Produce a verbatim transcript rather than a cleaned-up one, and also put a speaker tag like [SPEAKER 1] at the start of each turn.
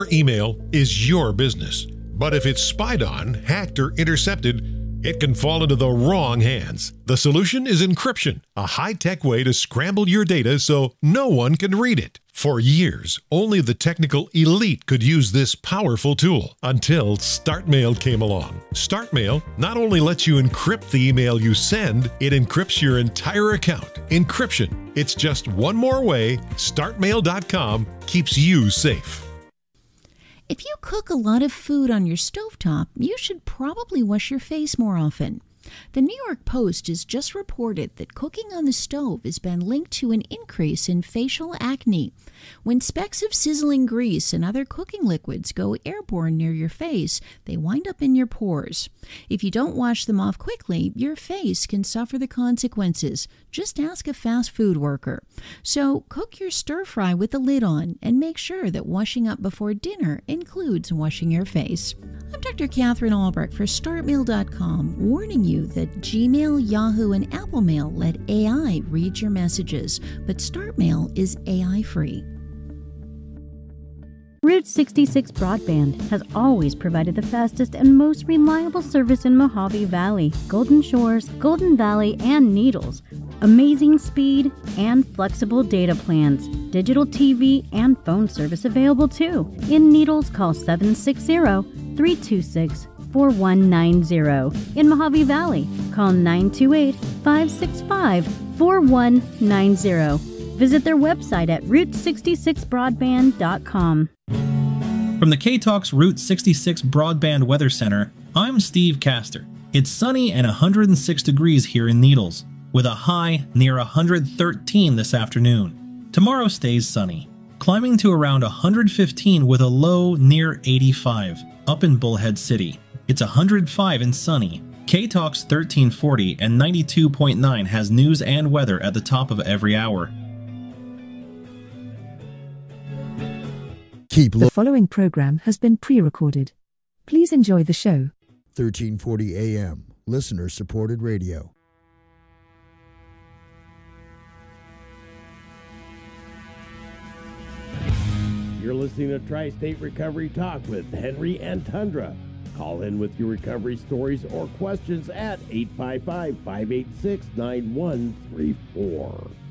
[SPEAKER 1] Email is your business, but if it's spied on, hacked, or intercepted, it can fall into the wrong hands. The solution is encryption, a high-tech way to scramble your data so no one can read it. For years, only the technical elite could use this powerful tool until StartMail came along. StartMail not only lets you encrypt the email you send, it encrypts your entire account. Encryption. It's just one more way StartMail dot com keeps you safe.
[SPEAKER 2] If you cook a lot of food on your stovetop, you should probably wash your face more often. The New York Post has just reported that cooking on the stove has been linked to an increase in facial acne. When specks of sizzling grease and other cooking liquids go airborne near your face, they wind up in your pores. If you don't wash them off quickly, your face can suffer the consequences. Just ask a fast food worker. So cook your stir fry with the lid on and make sure that washing up before dinner includes washing your face. I'm Doctor Catherine Albrecht for StartMail dot com, warning you that Gmail, Yahoo, and Apple Mail let A I read your messages, but StartMail is A I-free.
[SPEAKER 3] Route sixty-six Broadband has always provided the fastest and most reliable service in Mojave Valley, Golden Shores, Golden Valley, and Needles. Amazing speed and flexible data plans. Digital T V and phone service available too. In Needles, call seven six zero, three two six, four one nine zero. In Mojave Valley, call nine two eight, five six five, four one nine zero. Visit their website at route sixty-six broadband dot com.
[SPEAKER 4] From the K-Talks Route sixty-six Broadband Weather Center, I'm Steve Castor. It's sunny and one hundred six degrees here in Needles, with a high near one hundred thirteen this afternoon. Tomorrow stays sunny, climbing to around one hundred fifteen with a low near eighty-five. Up in Bullhead City, it's one hundred five and sunny. K-Talks thirteen forty and ninety-two point nine has news and weather at the top of every hour.
[SPEAKER 5] Keep the following program has been pre-recorded. Please enjoy the show.
[SPEAKER 6] thirteen forty A M, listener-supported radio.
[SPEAKER 7] You're listening to Tri-State Recovery Talk with Henry and Tundra. Call in with your recovery stories or questions at eight five five, five eight six, nine one three four.